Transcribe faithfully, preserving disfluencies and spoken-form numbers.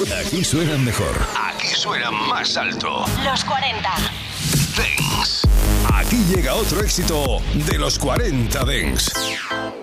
Aquí suenan mejor. Aquí suenan más alto. Los cuarenta. Dance. Aquí llega otro éxito de los cuarenta Dance.